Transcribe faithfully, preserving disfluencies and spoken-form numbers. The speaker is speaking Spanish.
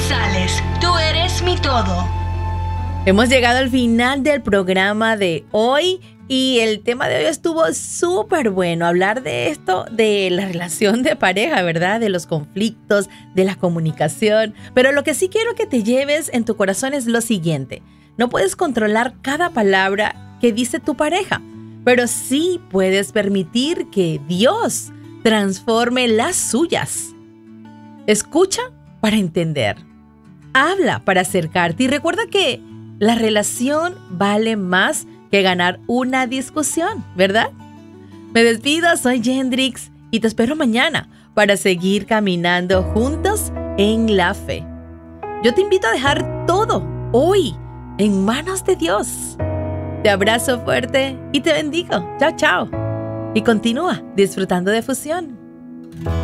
González, tú eres mi todo. Hemos llegado al final del programa de hoy y el tema de hoy estuvo súper bueno. Hablar de esto, de la relación de pareja, ¿verdad? De los conflictos, de la comunicación. Pero lo que sí quiero que te lleves en tu corazón es lo siguiente. No puedes controlar cada palabra que dice tu pareja, pero sí puedes permitir que Dios transforme las suyas. Escucha para entender. Habla para acercarte y recuerda que la relación vale más que ganar una discusión, ¿verdad? Me despido, soy Yendrix y te espero mañana para seguir caminando juntos en la fe. Yo te invito a dejar todo hoy en manos de Dios. Te abrazo fuerte y te bendigo. Chao, chao. Y continúa disfrutando de Fusión.